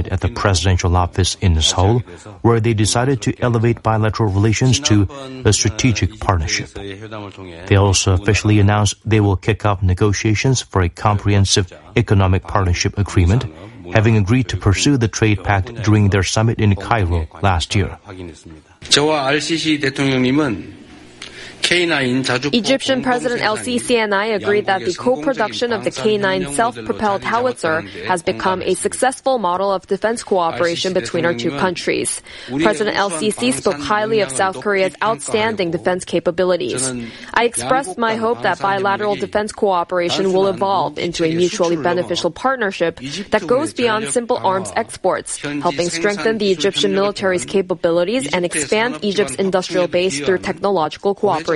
summit at the presidential office in Seoul, where they decided to elevate bilateral relations to a strategic partnership. They also officially announced they will kick off negotiations for a comprehensive economic partnership agreement, having agreed to pursue the trade pact during their summit in Cairo last year. 저와 RCC 대통령님은 Egyptian President El-Sisi and I agreed that the co-production of the K9 self-propelled howitzer has become a successful model of defense cooperation between our two countries. President El-Sisi spoke highly of South Korea's outstanding defense capabilities. I expressed my hope that bilateral defense cooperation will evolve into a mutually beneficial partnership that goes beyond simple arms exports, helping strengthen the Egyptian military's capabilities and expand Egypt's industrial base through technological cooperation.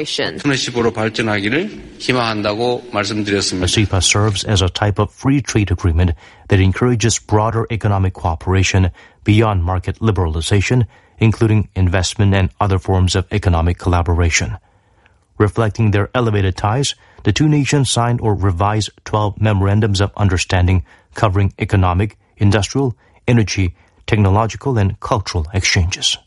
CEPA serves as a type of free trade agreement that encourages broader economic cooperation beyond market liberalization, including investment and other forms of economic collaboration. Reflecting their elevated ties, the two nations signed or revised 12 memorandums of understanding covering economic, industrial, energy, technological, and cultural exchanges.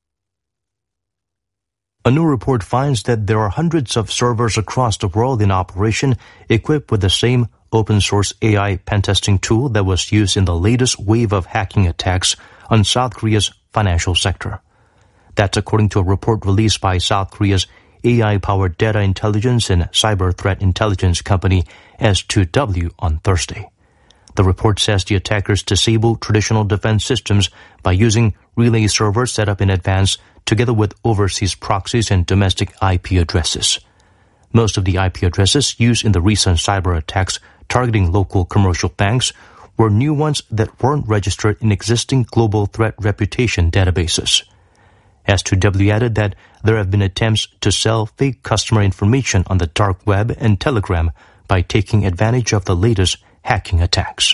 A new report finds that there are hundreds of servers across the world in operation equipped with the same open-source AI pen-testing tool that was used in the latest wave of hacking attacks on South Korea's financial sector. That's according to a report released by South Korea's AI-powered data intelligence and cyber threat intelligence company S2W on Thursday. The report says the attackers disabled traditional defense systems by using relay servers set up in advance together with overseas proxies and domestic IP addresses. Most of the IP addresses used in the recent cyber attacks targeting local commercial banks were new ones that weren't registered in existing global threat reputation databases. S2W added that there have been attempts to sell fake customer information on the dark web and Telegram by taking advantage of the latest hacking attacks.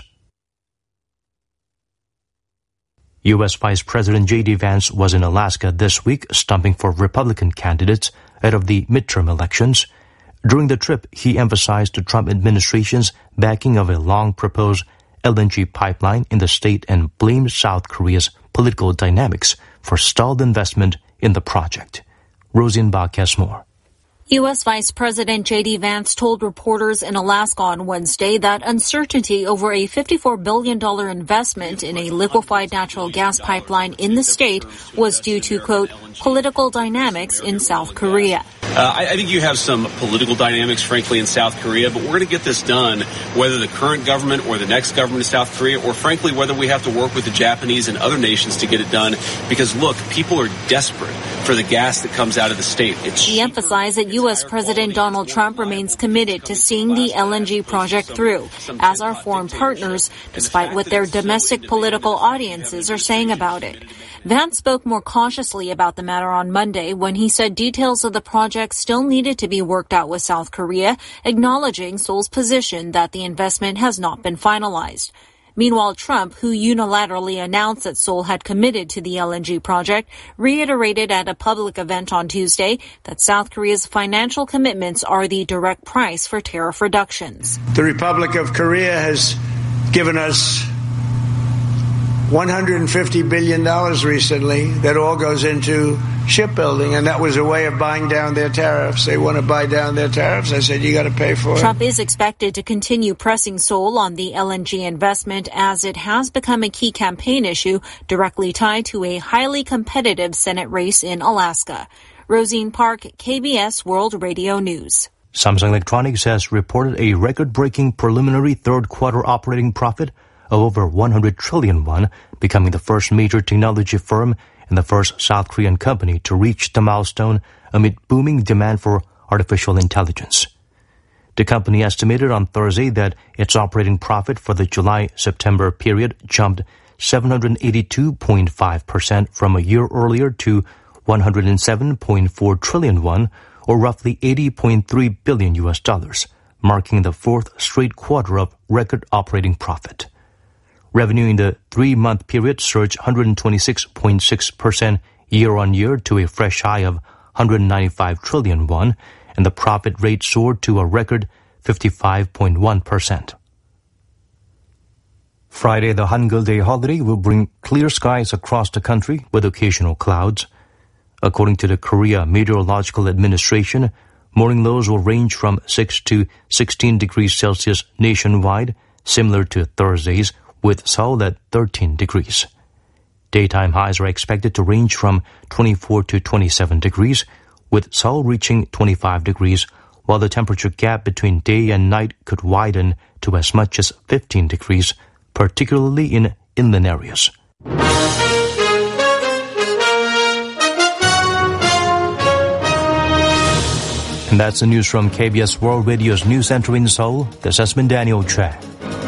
U.S. Vice President J.D. Vance was in Alaska this week stumping for Republican candidates ahead of the midterm elections. During the trip, he emphasized the Trump administration's backing of a long-proposed LNG pipeline in the state and blamed South Korea's political dynamics for stalled investment in the project. Rosin Bach has more. U.S. Vice President J.D. Vance told reporters in Alaska on Wednesday that uncertainty over a $54 billion investment in a liquefied natural gas pipeline in the state was due to, quote, political dynamics in South Korea. I think you have some political dynamics, frankly, in South Korea, but we're going to get this done, whether the current government or the next government of South Korea, or frankly, whether we have to work with the Japanese and other nations to get it done. Because, look, people are desperate for the gas that comes out of the state. He emphasized that U.S. President Donald Trump remains committed to seeing the LNG project through, as are foreign partners, despite what their domestic political audiences are saying about it. Vance spoke more cautiously about the matter on Monday when he said details of the project still needed to be worked out with South Korea, acknowledging Seoul's position that the investment has not been finalized. Meanwhile, Trump, who unilaterally announced that Seoul had committed to the LNG project, reiterated at a public event on Tuesday that South Korea's financial commitments are the direct price for tariff reductions. The Republic of Korea has given us $150 billion recently that all goes into shipbuilding, and that was a way of buying down their tariffs. They want to buy down their tariffs. I said, you got to pay for it. Trump is expected to continue pressing Seoul on the LNG investment as it has become a key campaign issue directly tied to a highly competitive Senate race in Alaska. Rosine Park, KBS World Radio News. Samsung Electronics has reported a record-breaking preliminary third-quarter operating profit of over 100 trillion won, becoming the first major technology firm and the first South Korean company to reach the milestone amid booming demand for artificial intelligence. The company estimated on Thursday that its operating profit for the July-September period jumped 782.5% from a year earlier to 107.4 trillion won, or roughly $80.3 billion, marking the fourth straight quarter of record operating profit. Revenue in the 3-month period surged 126.6% year-on-year to a fresh high of 195 trillion won, and the profit rate soared to a record 55.1%. Friday, the Hangul Day holiday, will bring clear skies across the country with occasional clouds. According to the Korea Meteorological Administration, morning lows will range from 6 to 16 degrees Celsius nationwide, similar to Thursday's, with Seoul at 13 degrees. Daytime highs are expected to range from 24 to 27 degrees, with Seoul reaching 25 degrees, while the temperature gap between day and night could widen to as much as 15 degrees, particularly in inland areas. And that's the news from KBS World Radio's News Center in Seoul. This has been Daniel Choi.